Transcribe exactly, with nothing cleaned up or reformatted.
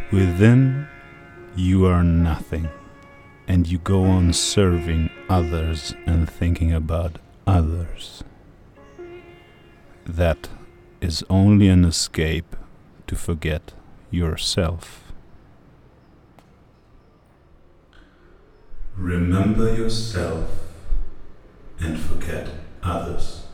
Within, you are nothing, and you go on serving others and thinking about others. That is only an escape to forget yourself. Remember yourself and forget others.